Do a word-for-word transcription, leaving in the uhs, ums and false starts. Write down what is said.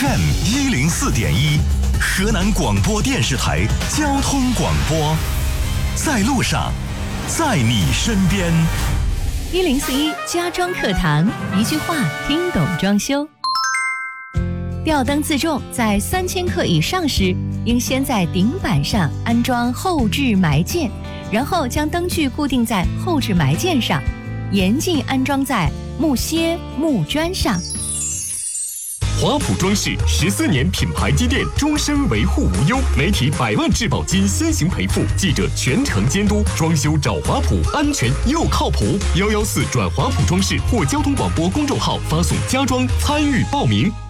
F M 一零四点一，河南广播电视台交通广播，在路上，在你身边。 一零四一家装课堂，一句话听懂装修。吊灯自重在三千克以上时，应先在顶板上安装后置埋件，然后将灯具固定在后置埋件上，严禁安装在木楔、木砖上。 华普装饰十四年品牌积淀，终身维护无忧，媒体百万质保金先行赔付，记者全程监督，装修找华普，安全又靠谱。幺幺四转华普装饰或交通广播公众号发送家装参与报名。